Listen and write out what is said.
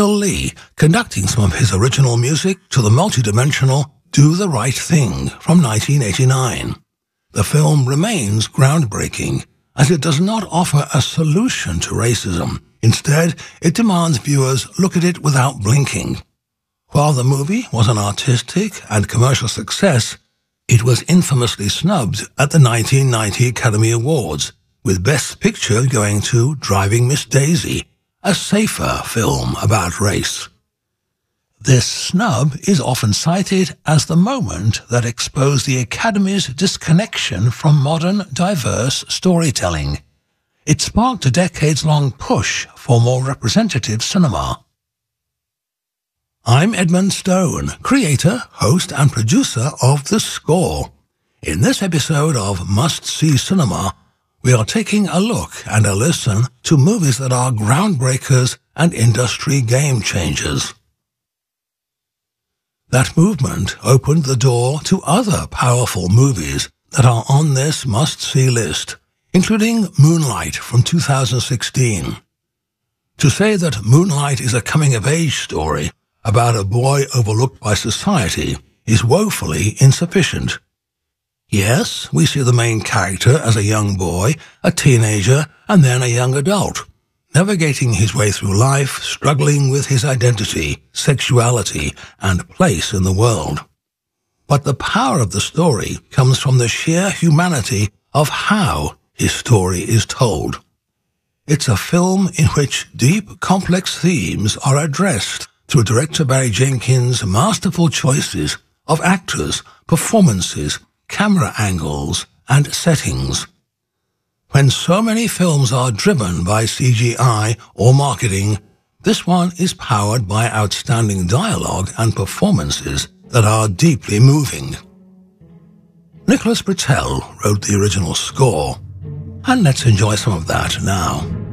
Phil Lee conducting some of his original music to the multidimensional Do the Right Thing from 1989. The film remains groundbreaking, as it does not offer a solution to racism. Instead, it demands viewers look at it without blinking. While the movie was an artistic and commercial success, it was infamously snubbed at the 1990 Academy Awards, with Best Picture going to Driving Miss Daisy, a safer film about race. This snub is often cited as the moment that exposed the Academy's disconnection from modern, diverse storytelling. It sparked a decades-long push for more representative cinema. I'm Edmund Stone, creator, host, and producer of The Score. In this episode of Must See Cinema, we are taking a look and a listen to movies that are groundbreakers and industry game changers. That movement opened the door to other powerful movies that are on this must-see list, including Moonlight from 2016. To say that Moonlight is a coming-of-age story about a boy overlooked by society is woefully insufficient. Yes, we see the main character as a young boy, a teenager, and then a young adult, navigating his way through life, struggling with his identity, sexuality, and place in the world. But the power of the story comes from the sheer humanity of how his story is told. It's a film in which deep, complex themes are addressed through director Barry Jenkins' masterful choices of actors, performances, camera angles, and settings. When so many films are driven by CGI or marketing, this one is powered by outstanding dialogue and performances that are deeply moving. Nicholas Britell wrote the original score, and let's enjoy some of that now.